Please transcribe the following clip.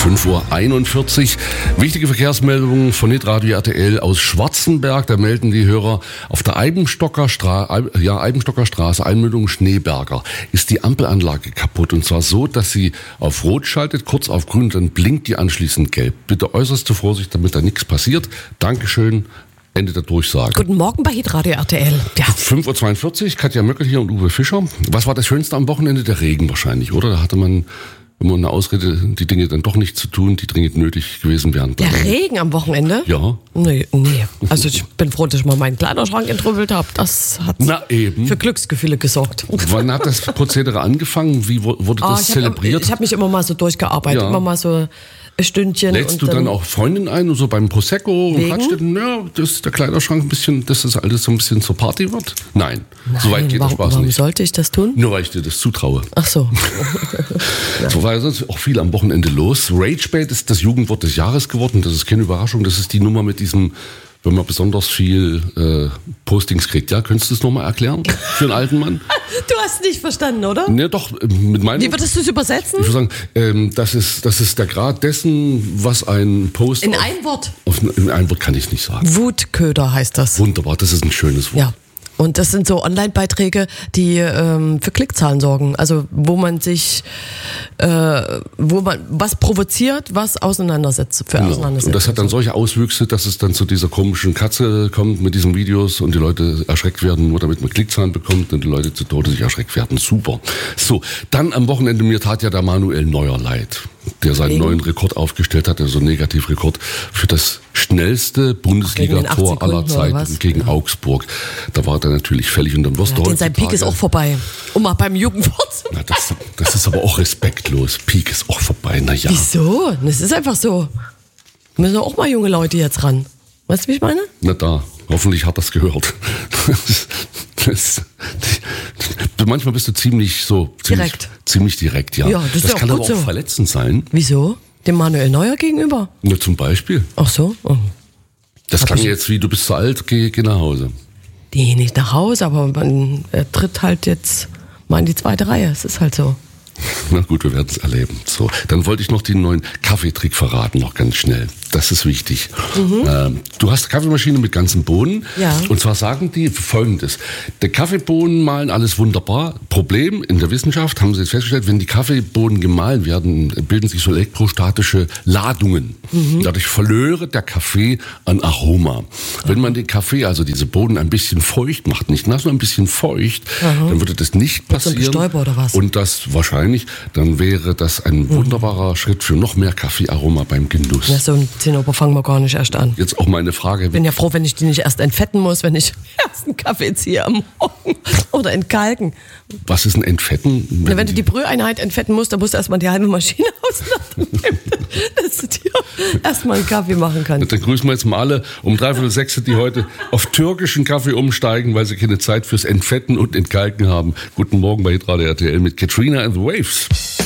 5:41 Uhr. Wichtige Verkehrsmeldungen von Hitradio RTL aus Schwarzenberg. Da melden die Hörer, auf der Eibenstocker Straße, Einmündung Schneeberger, ist die Ampelanlage kaputt. Und zwar so, dass sie auf Rot schaltet, kurz auf Grün, dann blinkt die anschließend gelb. Bitte äußerste Vorsicht, damit da nichts passiert. Dankeschön. Ende der Durchsage. Guten Morgen bei Hitradio RTL. Ja. 5:42 Uhr, Katja Möckel hier und Uwe Fischer. Was war das Schönste am Wochenende? Der Regen wahrscheinlich, oder? Da hatte man immer eine Ausrede, die Dinge dann doch nicht zu tun, die dringend nötig gewesen wären. Der Regen am Wochenende? Ja. Nee. Also ich bin froh, dass ich mal meinen Kleiderschrank entrüppelt habe. Das hat für Glücksgefühle gesorgt. Wann hat das Prozedere angefangen? Wie wurde das zelebriert? Ich habe mich immer mal so durchgearbeitet, immer mal so ein Stündchen. Lädst du dann auch Freundinnen ein, so beim Prosecco und quatscht dass der Kleiderschrank ein bisschen, dass das alles so ein bisschen zur Party wird? Nein, so weit geht der Spaß warum nicht. Sollte ich das tun? Nur weil ich dir das zutraue. Ach so. So war ja sonst auch viel am Wochenende los. Ragebait ist das Jugendwort des Jahres geworden. Das ist keine Überraschung. Das ist die Nummer mit diesem, wenn man besonders viel Postings kriegt. Ja, könntest du es nochmal erklären für einen alten Mann? Du hast nicht verstanden, oder? Ne, doch. Mit meinem. Wie würdest du es übersetzen? Ich würde sagen, das ist der Grad dessen, was ein Post... In ein Wort? In ein Wort kann ich es nicht sagen. Wutköder heißt das. Wunderbar, das ist ein schönes Wort. Ja. Und das sind so Online-Beiträge, die für Klickzahlen sorgen. Also wo man was provoziert, was auseinandersetzt. Und das hat dann solche Auswüchse, dass es dann zu dieser komischen Katze kommt mit diesen Videos und die Leute erschreckt werden, nur damit man Klickzahlen bekommt und die Leute zu Tode sich erschreckt werden. Super. So, dann am Wochenende, mir tat ja der Manuel Neuer leid, der seinen neuen Rekord aufgestellt hat, also Negativrekord für das schnellste Bundesliga-Tor aller Zeiten gegen Augsburg. Da war er natürlich fällig und dann wirst du heute. Sein Peak ist auch vorbei. Um mal beim Jugendwort zu bleiben. Das ist aber auch respektlos. Peak ist auch vorbei, naja. Wieso? Das ist einfach so. Müssen auch mal junge Leute jetzt ran. Weißt du, wie ich meine? Na da, hoffentlich hat das gehört. Manchmal bist du ziemlich direkt, ja. Das kann aber auch verletzend sein. Wieso? Dem Manuel Neuer gegenüber? Na, zum Beispiel. Ach so? Oh. Das klang jetzt wie, du bist zu alt, geh nach Hause. Nee, nicht nach Hause, aber er tritt halt jetzt mal in die zweite Reihe. Es ist halt so. Na gut, wir werden es erleben. So, dann wollte ich noch den neuen Kaffeetrick verraten, noch ganz schnell. Das ist wichtig. Du hast eine Kaffeemaschine mit ganzen Bohnen. Ja. Und zwar sagen die Folgendes. Der Kaffeebohnen mahlen, alles wunderbar. Problem in der Wissenschaft, haben sie jetzt festgestellt, wenn die Kaffeebohnen gemahlen werden, bilden sich so elektrostatische Ladungen. Dadurch verlöre der Kaffee an Aroma. Wenn man den Kaffee, also diese Bohnen, ein bisschen feucht macht, nicht nass, nur ein bisschen feucht, dann würde das nicht passieren. So ein Bestäuber oder was? Und das wahrscheinlich, dann wäre das ein wunderbarer Schritt für noch mehr Kaffeearoma beim Genuss. Ja, so ein Zinnober fangen wir gar nicht erst an. Jetzt auch meine Frage. Ich bin ja froh, wenn ich die nicht erst entfetten muss, wenn ich erst einen Kaffee ziehe am Morgen. Oder entkalken. Was ist ein Entfetten? Wenn du die Brüheinheit entfetten musst, dann musst du erstmal die halbe Maschine auseinandernehmen, dass du dir erstmal einen Kaffee machen kannst. Dann grüßen wir jetzt mal alle um 5:45, die heute auf türkischen Kaffee umsteigen, weil sie keine Zeit fürs Entfetten und Entkalken haben. Guten Morgen bei Hitradio RTL mit Katrina and the Waves.